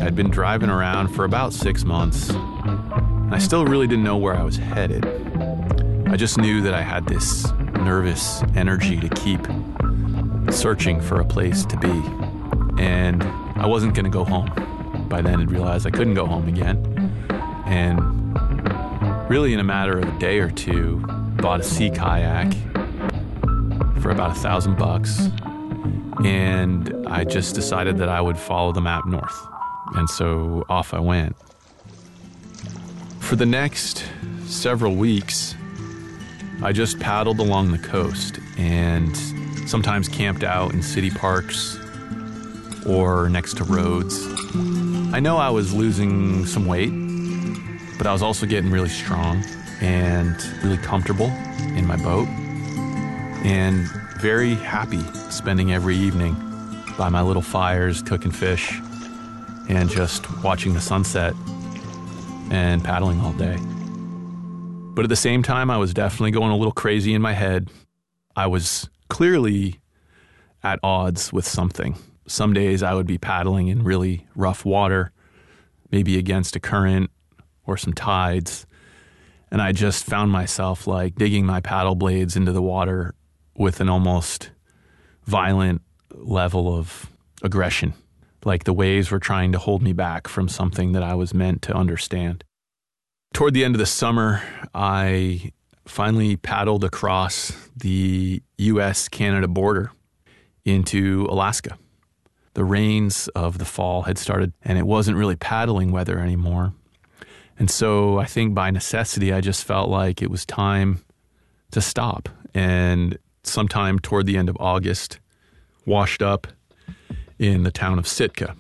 I'd been driving around for about 6 months, and I still really didn't know where I was headed. I just knew that I had this nervous energy to keep searching for a place to be, and I wasn't going to go home. By then I'd realized I couldn't go home again, and really in a matter of a day or two, bought a sea kayak for about $1,000, and I just decided that I would follow the map north, and so off I went. For the next several weeks, I just paddled along the coast and sometimes camped out in city parks or next to roads. I know I was losing some weight, but I was also getting really strong and really comfortable in my boat and very happy spending every evening by my little fires, cooking fish, and just watching the sunset and paddling all day. But at the same time, I was definitely going a little crazy in my head. I was clearly at odds with something. Some days I would be paddling in really rough water, maybe against a current or some tides, and I just found myself like digging my paddle blades into the water with an almost violent level of aggression, like the waves were trying to hold me back from something that I was meant to understand. Toward the end of the summer, I finally paddled across the U.S.-Canada border into Alaska. The rains of the fall had started, and it wasn't really paddling weather anymore. And so I think by necessity, I just felt like it was time to stop. And sometime toward the end of August, washed up in the town of Sitka.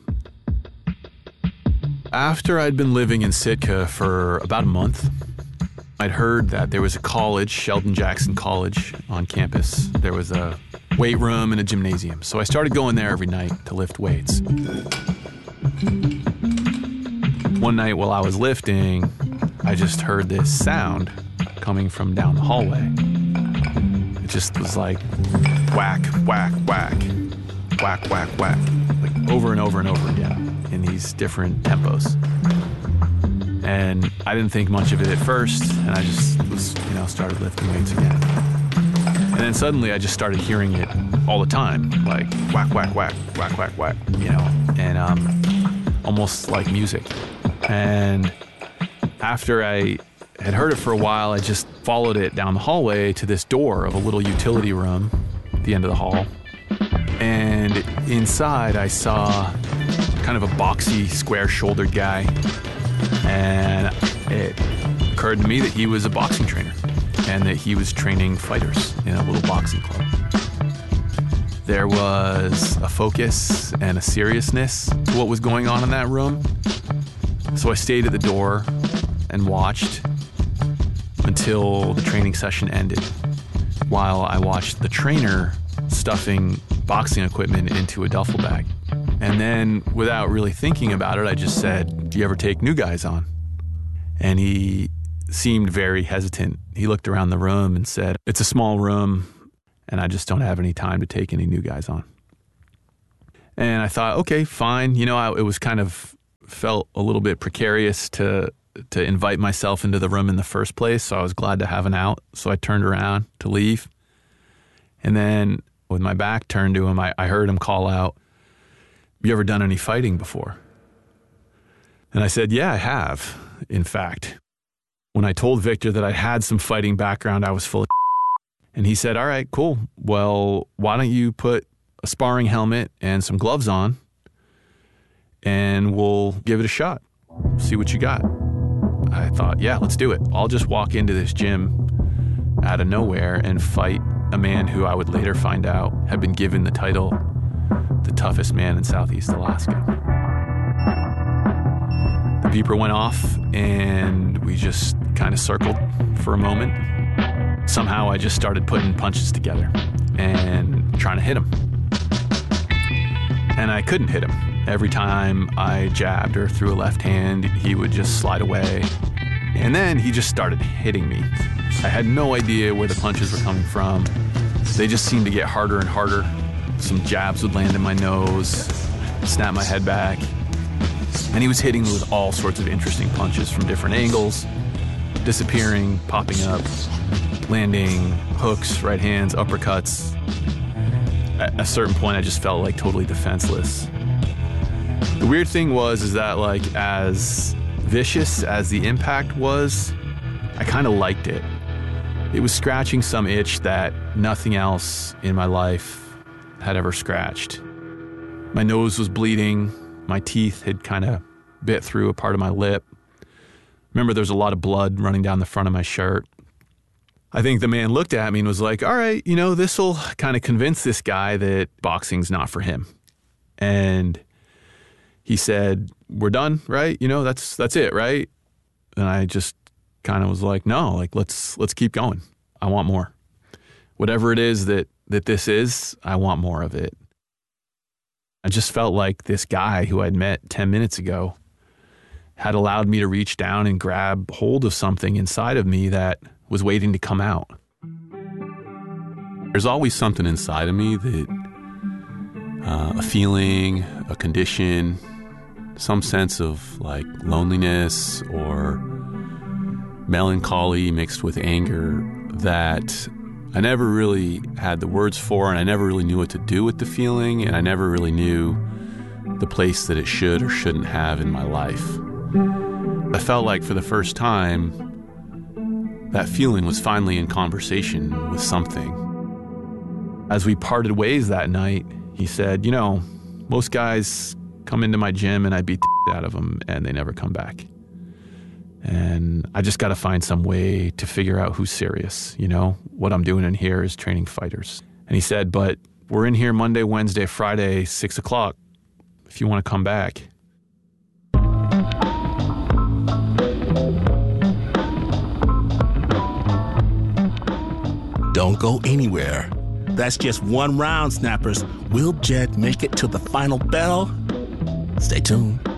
After I'd been living in Sitka for about a month, I'd heard that there was a college, Sheldon Jackson College, on campus. There was a weight room and a gymnasium. So I started going there every night to lift weights. One night while I was lifting, I just heard this sound coming from down the hallway. It just was like whack, whack, whack, whack, whack, whack, like over and over and over again in these different tempos. And I didn't think much of it at first, and I just was, started lifting weights again. And then suddenly I just started hearing it all the time, like whack, whack, whack, whack, whack, whack, and almost like music. And after I had heard it for a while, I just followed it down the hallway to this door of a little utility room at the end of the hall. And inside I saw kind of a boxy, square-shouldered guy, and it occurred to me that he was a boxing trainer and that he was training fighters in a little boxing club. There was a focus and a seriousness to what was going on in that room. So I stayed at the door and watched until the training session ended, while I watched the trainer stuffing boxing equipment into a duffel bag. And then, without really thinking about it, I just said, "Do you ever take new guys on?" And he seemed very hesitant. He looked around the room and said, "It's a small room, and I just don't have any time to take any new guys on." And I thought, okay, fine. It was kind of felt a little bit precarious to invite myself into the room in the first place, so I was glad to have an out. So I turned around to leave. And then, with my back turned to him, I heard him call out, "You ever done any fighting before?" And I said, "Yeah, I have, in fact." When I told Victor that I had some fighting background, I was full of and he said, "All right, cool. Well, why don't you put a sparring helmet and some gloves on and we'll give it a shot. See what you got." I thought, yeah, let's do it. I'll just walk into this gym out of nowhere and fight a man who I would later find out had been given the title the toughest man in Southeast Alaska. The beeper went off and we just kind of circled for a moment. Somehow I just started putting punches together and trying to hit him. And I couldn't hit him. Every time I jabbed or threw a left hand, he would just slide away. And then he just started hitting me. I had no idea where the punches were coming from. They just seemed to get harder and harder. Some jabs would land in my nose, snap my head back. And he was hitting me with all sorts of interesting punches from different angles, disappearing, popping up, landing, hooks, right hands, uppercuts. At a certain point, I just felt like totally defenseless. The weird thing is that like as vicious as the impact was, I kind of liked it. It was scratching some itch that nothing else in my life had ever scratched. My nose was bleeding. My teeth had kind of bit through a part of my lip. Remember, there's a lot of blood running down the front of my shirt. I think the man looked at me and was like, all right, this will kind of convince this guy that boxing's not for him. And he said, we're done, right? That's it, right? And I just kind of was like, no, like let's keep going. I want more. Whatever it is that this is, I want more of it. I just felt like this guy who I'd met 10 minutes ago had allowed me to reach down and grab hold of something inside of me that was waiting to come out. There's always something inside of me that, a feeling, a condition, some sense of like loneliness or melancholy mixed with anger that I never really had the words for, and I never really knew what to do with the feeling, and I never really knew the place that it should or shouldn't have in my life. I felt like for the first time, that feeling was finally in conversation with something. As we parted ways that night, he said, most guys come into my gym and I beat the out of them and they never come back. And I just got to find some way to figure out who's serious. What I'm doing in here is training fighters. And he said, but we're in here Monday, Wednesday, Friday, 6 o'clock, if you want to come back. Don't go anywhere. That's just one round, Snappers. Will Jed make it to the final bell? Stay tuned.